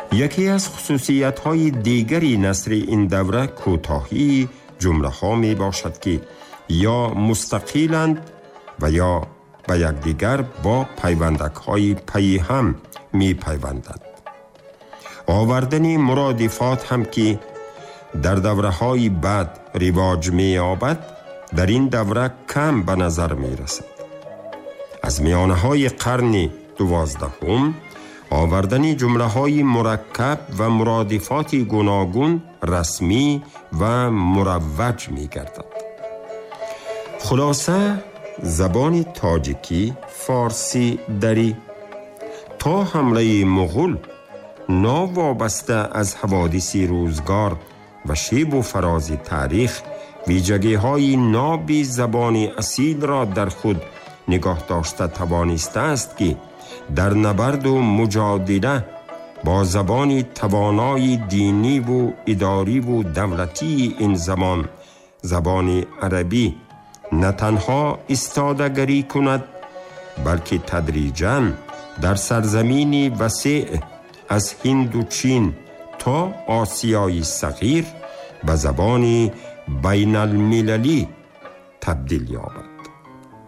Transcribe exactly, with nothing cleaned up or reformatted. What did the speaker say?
یکی از خصوصیت‌های دیگری نثر این دوره کوتاهی جمله‌ها می باشد که یا مستقلند و یا به یکدیگر با پیوندک‌های پی هم می پیوندند. آوردن مرادفات هم که در دوره‌های بعد رواج می یابد در این دوره کم به نظر می رسد. از میانه‌های قرن دوازدهم آوردن جمله‌های مرکب و مرادفات گوناگون رسمی و مروج می گردد. خلاصه زبان تاجیکی، فارسی، دری تا حمله مغول ناوابسته از حوادث روزگار و شیب و فراز تاریخ ویژگی‌های ناب زبان اصیل را در خود نگاه داشته توانسته است که در نبرد و مجادله با زبان توانای دینی و اداری و دولتی این زمان، زبان عربی، نه تنها استادگری کند بلکه تدریجاً در سرزمین وسیع از هند و چین تا آسیای صغیر به زبان بین المللی تبدیل یابد.